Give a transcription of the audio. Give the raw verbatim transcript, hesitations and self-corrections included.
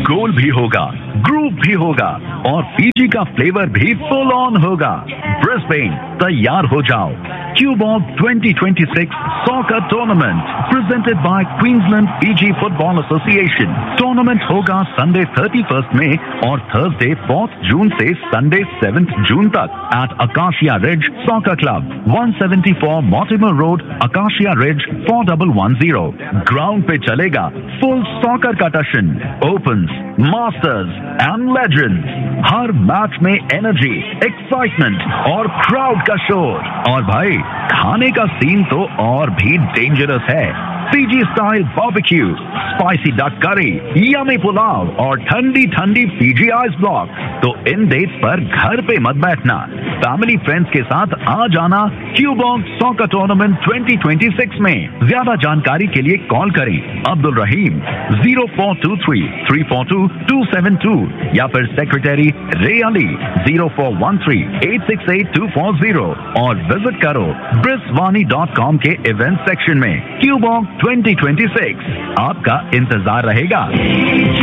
गोल भी होगा, ग्रुप भी होगा और फीजी का फ्लेवर भी फुल ऑन होगा। ब्रिस्बेन, तैयार हो जाओ। Q ball twenty twenty six soccer tournament presented by Queensland Fiji football association. Tournament होगा संडे थर्टी फर्स्ट में और थर्सडे फोर्थ जून से संडे सेवंथ जून तक eight acacia ridge soccer club, one seventy four Mortimer road, acacia ridge four one one zero. Ground पे चलेगा full soccer का टशन, opens, masters and legends. Her match में energy, excitement और crowd का शोर। और भाई, खाने का सीन तो और भी डेंजरस है। Fiji style barbecue, spicy duck करी, यमी पुलाव और ठंडी ठंडी फीजी आइस ब्लॉक। तो इन डेट्स पर घर पे मत बैठना, फैमिली फ्रेंड्स के साथ आ जाना क्यूबॉग soccer tournament twenty twenty six में। ज्यादा जानकारी के लिए कॉल करें अब्दुल रहीम zero four to three three four to to seven to या फिर सेक्रेटरी रे Ali zero four one three eight six eight to four zero और विजिट करो ब्रिस्वानी डॉट कॉम के इवेंट सेक्शन में। क्यूबॉग ट्वेंटी ट्वेंटी सिक्स आपका इंतजार रहेगा।